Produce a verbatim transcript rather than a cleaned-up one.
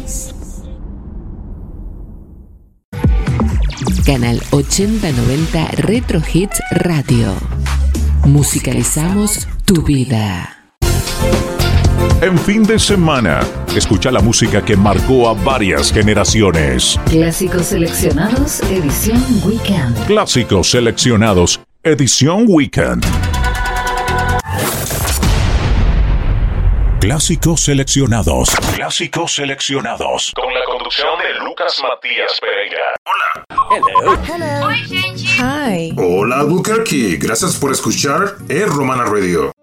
Canal ochenta noventa Retro Hits Radio. Musicalizamos tu vida. En fin de semana, escucha la música que marcó a varias generaciones. Clásicos seleccionados, edición Weekend. Clásicos seleccionados, edición Weekend. Clásicos seleccionados. Clásicos seleccionados. Con la conducción de Lucas Matías Pereira. Hola. Hello. Oi, gente. Hi. Hola, Albuquerque. Gracias por escuchar El Romana Radio.